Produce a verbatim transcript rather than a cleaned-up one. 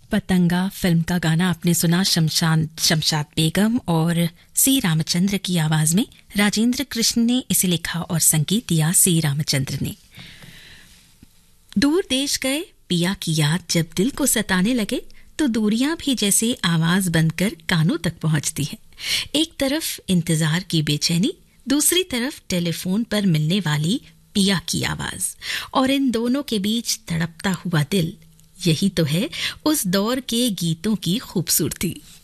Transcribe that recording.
पतंगा फिल्म का गाना आपने सुना शमशान शमशाद बेगम और सी रामचंद्र की आवाज में। राजेंद्र कृष्ण ने इसे लिखा और संगीत दिया सी रामचंद्र ने। दूर देश गए पिया की याद जब दिल को सताने लगे तो दूरियां भी जैसे आवाज बनकर कानों तक पहुंचती हैं। एक तरफ इंतजार की बेचैनी, दूसरी तरफ टेलीफोन पर मिलने वाली पिया की आवाज, और इन दोनों के बीच तड़पता हुआ दिल। यही तो है उस दौर के गीतों की खूबसूरती।